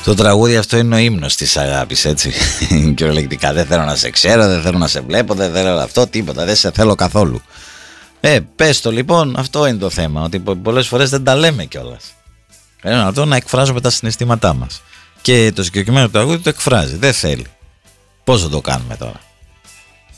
Το τραγούδι αυτό είναι ο ύμνος της αγάπης, έτσι. Κυριολεκτικά. Δεν θέλω να σε ξέρω, δεν θέλω να σε βλέπω, δεν θέλω αυτό, τίποτα. Δεν σε θέλω καθόλου. Πες το λοιπόν, αυτό είναι το θέμα. Ότι πολλές φορές δεν τα λέμε κιόλας. Είναι αυτό να εκφράζουμε τα συναισθήματά μας. Και το συγκεκριμένο τραγούδι το εκφράζει. Δεν θέλει. Πώς θα το κάνουμε τώρα?